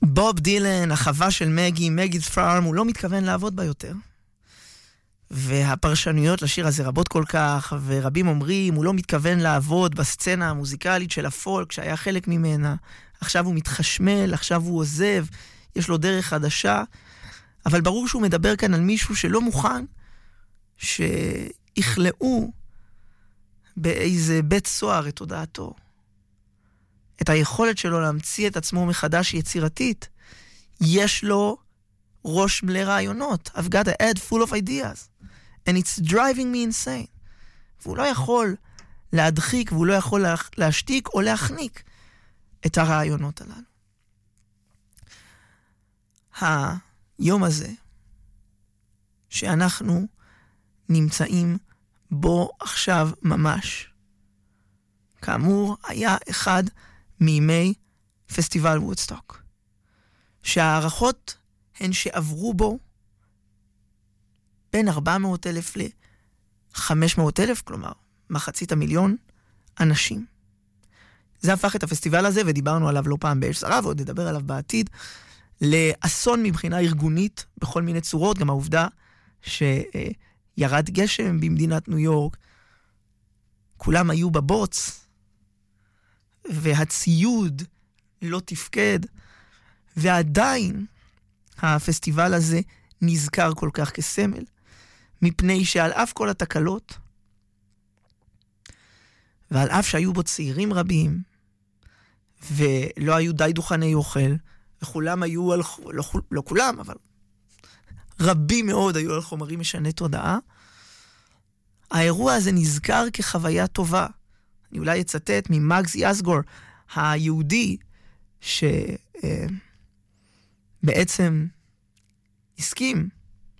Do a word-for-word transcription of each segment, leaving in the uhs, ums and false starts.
בוב דילן, החווה של מגי, מגי's farm, הוא לא מתכוון לעבוד בה יותר. והפרשנויות לשיר הזה רבות כל כך, ורבים אומרים, הוא לא מתכוון לעבוד בסצנה המוזיקלית של הפולק, שהיה חלק ממנה. עכשיו הוא מתחשמל, עכשיו הוא עוזב, יש לו דרך חדשה, אבל ברור שהוא מדבר כאן על מישהו שלא מוכן, שיכלאו באיזה בית סוהר את תודעתו. את היכולת שלו להמציא את עצמו מחדש יצירתית. יש לו ראש מלא רעיונות. I've got a head full of ideas. And it's driving me insane. והוא לא יכול להדחיק, והוא לא יכול להשתיק או להחניק את הרעיונות הללו. היום הזה, שאנחנו נמצאים בו עכשיו ממש, כאמור, היה אחד מימי פסטיבל וודסטוק. שהערכות הן שעברו בו בין ארבע מאות אלף ל-חמש מאות אלף, כלומר, מחצית המיליון אנשים. זה הפך את הפסטיבל הזה, ודיברנו עליו לא פעם באש זרה, ועוד נדבר עליו בעתיד, לאסון מבחינה ארגונית בכל מיני צורות, גם העובדה שירד גשם במדינת ניו יורק, כולם היו בבוץ, והציוד לא תפקד, ועדיין הפסטיבל הזה נזכר כל כך כסמל, מפני שעל אף כל התקלות, ועל אף שהיו בו צעירים רבים, ולא היו די דוכני אוכל, וכולם היו על, לא, לא כולם, אבל רבים מאוד היו על חומרים משני תודעה, האירוע הזה נזכר כחוויה טובה. אני אולי אצטט ממאגזי אסגור, היהודי, שבעצם הסכים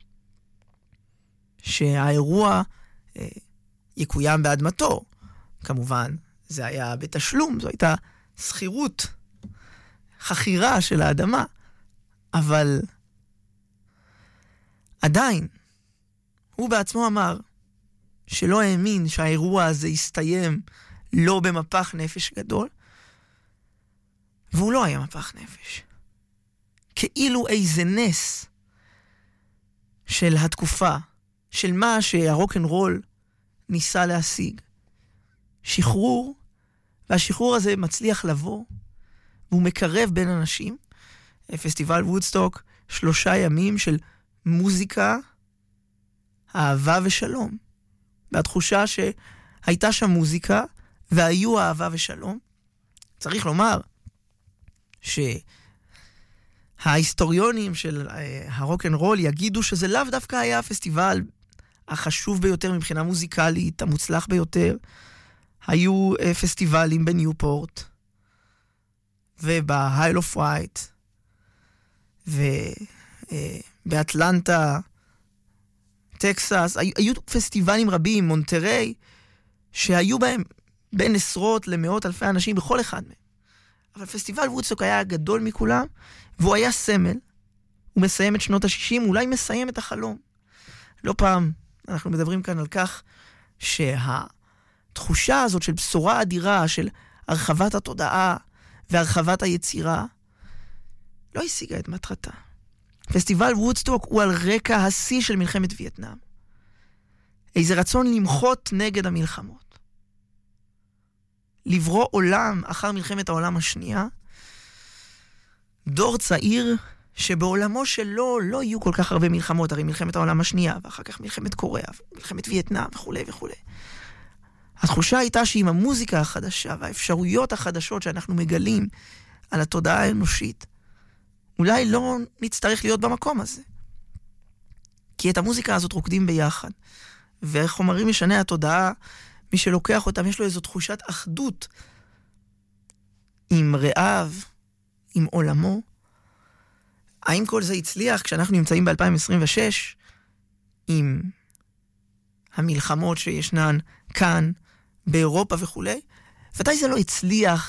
שהאירוע יקוים באדמתו. כמובן, זה היה בתשלום, זו הייתה סחירות, חכירה של האדמה, אבל עדיין, הוא בעצמו אמר שלא האמין שהאירוע הזה יסתיים לא במפח נפש גדול, והוא לא היה מפח נפש. כאילו איזה נס של התקופה, של מה שהרוק'נ'רול ניסה להשיג. שחרור, והשחרור הזה מצליח לבוא, והוא מקרב בין אנשים. פסטיבל וודסטוק, שלושה ימים של מוזיקה, אהבה ושלום. והתחושה שהייתה שם מוזיקה, והיו אהבה ושלום. צריך לומר שההיסטוריונים של הרוק'נ'רול יגידו שזה לאו דווקא היה הפסטיבל החשוב ביותר מבחינה מוזיקלית, המוצלח ביותר. היו פסטיבלים בניופורט, ובהייל אוף ווייט, ובאטלנטה, טקסס, היו פסטיבלים רבים, מונטריי, שהיו בהם בין עשרות למאות אלפי אנשים בכל אחד מהם. אבל פסטיבל וודסטוק היה הגדול מכולם, והוא היה סמל. הוא מסיים את שנות ה-שישים, אולי מסיים את החלום. לא פעם אנחנו מדברים כאן על כך שהתחושה הזאת של בשורה אדירה, של הרחבת התודעה והרחבת היצירה, לא השיגה את מטרתה. פסטיבל וודסטוק הוא על רקע השיא של מלחמת וייטנאם. איזה רצון למחות נגד המלחמות. לברוא עולם אחר מלחמת העולם השנייה, דור צעיר שבעולמו שלו לא יהיו כל כך הרבה מלחמות, הרי מלחמת העולם השנייה, ואחר כך מלחמת קוריאה, מלחמת וייטנאם וכו' וכו'. התחושה הייתה שעם המוזיקה החדשה והאפשרויות החדשות שאנחנו מגלים על התודעה האנושית, אולי לא נצטרך להיות במקום הזה. כי את המוזיקה הזאת רוקדים ביחד. וחומרים משני התודעה, מי שלוקח אותם, יש לו איזו תחושת אחדות עם רעיו, עם עולמו. האם כל זה הצליח כשאנחנו נמצאים ב-אלפיים עשרים ושש, עם המלחמות שישנן כאן, באירופה וכו'? ודאי זה לא הצליח